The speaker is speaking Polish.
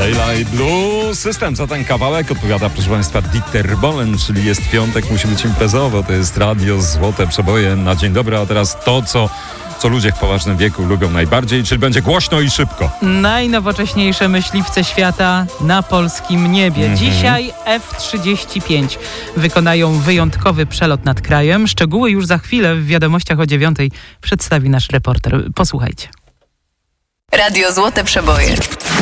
Daylight Blue System. Za ten kawałek odpowiada, proszę Państwa, Dieter Bohlen, czyli jest piątek, musi być imprezowo. To jest radio Złote Przeboje na dzień dobry. A teraz to, co ludzie w poważnym wieku lubią najbardziej, czyli będzie głośno i szybko. Najnowocześniejsze myśliwce świata na polskim niebie. Dzisiaj F-35 wykonają wyjątkowy przelot nad krajem. Szczegóły już za chwilę w wiadomościach o 9:00 przedstawi nasz reporter. Posłuchajcie. Radio Złote Przeboje.